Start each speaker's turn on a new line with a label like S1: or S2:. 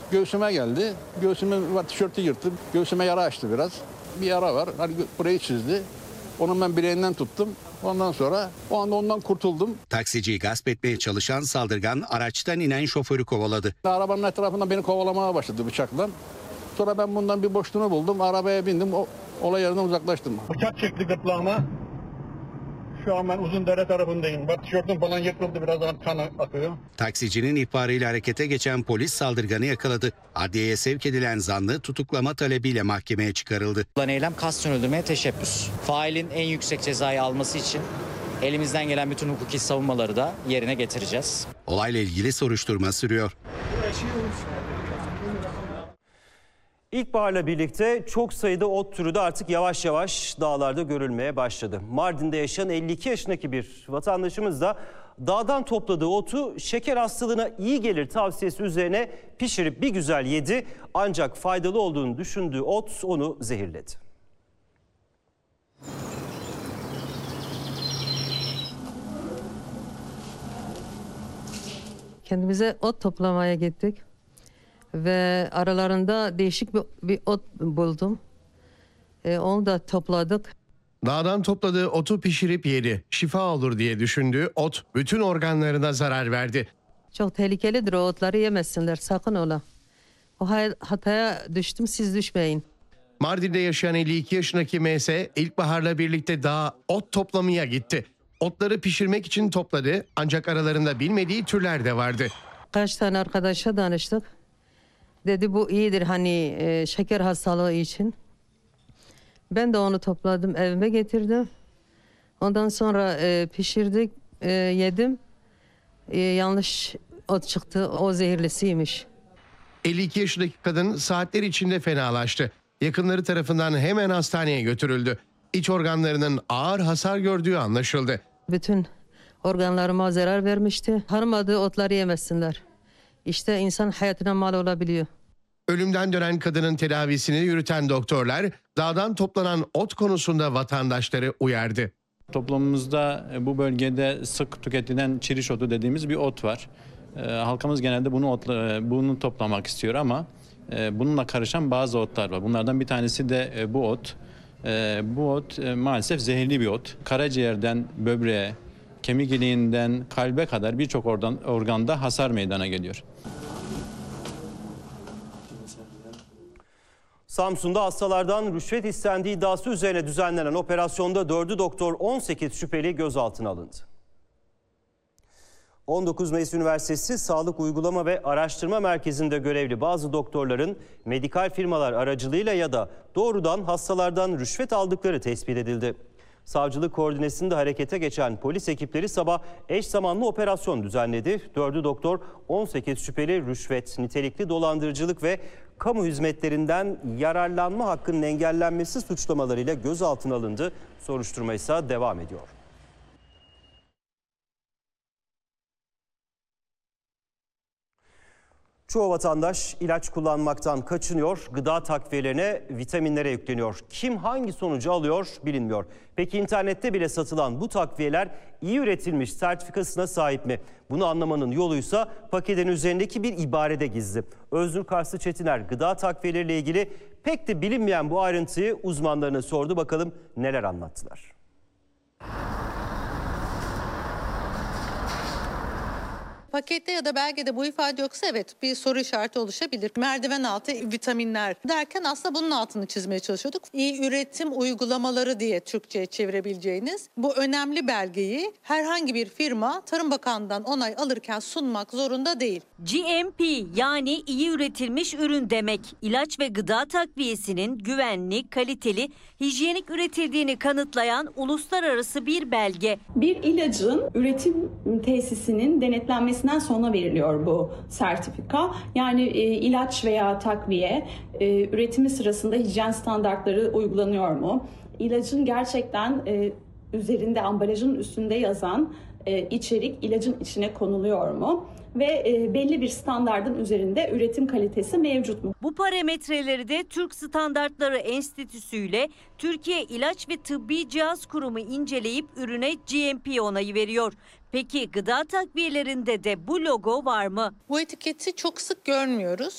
S1: Göğsüme geldi. Göğsümün tişörtü yırttım. Göğsüme yara açtı biraz. Bir yara var. Hani burayı çizdi. Onun ben bileğinden tuttum. Ondan sonra o anda ondan kurtuldum.
S2: Taksiciyi gasp etmeye çalışan saldırgan araçtan inen şoförü kovaladı.
S1: Arabanın etrafından beni kovalamaya başladı bıçakla. Sonra ben bundan bir boşluğunu buldum. Arabaya bindim. Olay yerinden uzaklaştım.
S3: Bıçak çekti gırtlağıma. Şu an ben Uzundere tarafındayım. Bak tişörtüm falan yırtıldı. Biraz kan akıyor.
S2: Taksicinin ihbarıyla harekete geçen polis saldırganı yakaladı. Adliyeye sevk edilen zanlı tutuklama talebiyle mahkemeye çıkarıldı.
S4: Yapılan eylem kasten öldürmeye teşebbüs. Failin en yüksek cezayı alması için elimizden gelen bütün hukuki savunmaları da yerine getireceğiz.
S2: Olayla ilgili soruşturma sürüyor.
S5: İlkbaharla birlikte çok sayıda ot türü de artık yavaş yavaş dağlarda görülmeye başladı. Mardin'de yaşayan 52 yaşındaki bir vatandaşımız da dağdan topladığı otu şeker hastalığına iyi gelir tavsiyesi üzerine pişirip bir güzel yedi. Ancak faydalı olduğunu düşündüğü ot onu zehirledi.
S6: Kendimize ot toplamaya gittik. Ve aralarında değişik bir ot buldum. Onu da topladık.
S7: Dağdan topladığı otu pişirip yedi. Şifa olur diye düşündüğü ot bütün organlarına zarar verdi.
S6: Çok tehlikelidir, o otları yemesinler sakın ola. O hataya düştüm, siz düşmeyin.
S7: Mardin'de yaşayan 52 yaşındaki MS ilkbaharla birlikte dağa ot toplamaya gitti. Otları pişirmek için topladı ancak aralarında bilmediği türler de vardı.
S6: Kaç tane arkadaşa danıştık. Dedi bu iyidir hani şeker hastalığı için. Ben de onu topladım, evime getirdim. Ondan sonra pişirdik, yedim. Yanlış ot çıktı, o zehirlisiymiş.
S7: 52 yaşındaki kadın saatler içinde fenalaştı. Yakınları tarafından hemen hastaneye götürüldü. İç organlarının ağır hasar gördüğü anlaşıldı.
S6: Bütün organlarıma zarar vermişti. Tanımadığı otları yemesinler. İşte insan hayatına mal olabiliyor.
S7: Ölümden dönen kadının tedavisini yürüten doktorlar dağdan toplanan ot konusunda vatandaşları uyardı.
S8: Toplumumuzda bu bölgede sık tüketilen çiriş otu dediğimiz bir ot var. Halkımız genelde bunu toplamak istiyor ama bununla karışan bazı otlar var. Bunlardan bir tanesi de bu ot. Bu ot maalesef zehirli bir ot. Karaciğerden böbreğe, kemik iliğinden kalbe kadar birçok organda hasar meydana geliyor.
S5: Samsun'da hastalardan rüşvet istendiği iddiası üzerine düzenlenen operasyonda 4'ü doktor 18 şüpheli gözaltına alındı. 19 Mayıs Üniversitesi Sağlık Uygulama ve Araştırma Merkezi'nde görevli bazı doktorların medikal firmalar aracılığıyla ya da doğrudan hastalardan rüşvet aldıkları tespit edildi. Savcılık koordinesinde harekete geçen polis ekipleri sabah eş zamanlı operasyon düzenledi. 4'ü doktor 18 şüpheli rüşvet, nitelikli dolandırıcılık ve kamu hizmetlerinden yararlanma hakkının engellenmesi suçlamalarıyla gözaltına alındı. Soruşturma ise devam ediyor. Çoğu vatandaş ilaç kullanmaktan kaçınıyor, gıda takviyelerine, vitaminlere yükleniyor. Kim hangi sonucu alıyor bilinmiyor. Peki internette bile satılan bu takviyeler iyi üretilmiş sertifikasına sahip mi? Bunu anlamanın yoluysa paketin üzerindeki bir ibarede gizli. Özgür Karslı Çetiner gıda takviyeleriyle ilgili pek de bilinmeyen bu ayrıntıyı uzmanlarına sordu. Bakalım neler anlattılar.
S9: Pakette ya da belgede bu ifade yoksa evet bir soru işareti oluşabilir. Merdiven altı vitaminler derken aslında bunun altını çizmeye çalışıyorduk. İyi üretim uygulamaları diye Türkçe'ye çevirebileceğiniz bu önemli belgeyi herhangi bir firma Tarım Bakanlığı'ndan onay alırken sunmak zorunda değil.
S10: GMP yani iyi üretilmiş ürün demek. İlaç ve gıda takviyesinin güvenli, kaliteli, hijyenik üretildiğini kanıtlayan uluslararası bir belge.
S11: Bir ilacın üretim tesisinin denetlenmesinden sonra veriliyor bu sertifika. Yani ilaç veya takviye üretimi sırasında hijyen standartları uygulanıyor mu? İlacın gerçekten üzerinde, ambalajın üstünde yazan içerik ilacın içine konuluyor mu? Ve belli bir standardın üzerinde üretim kalitesi mevcut mu?
S10: Bu parametreleri de Türk Standartları Enstitüsü ile Türkiye İlaç ve Tıbbi Cihaz Kurumu inceleyip ürüne GMP onayı veriyor. Peki gıda takviyelerinde de bu logo var mı?
S9: Bu etiketi çok sık görmüyoruz.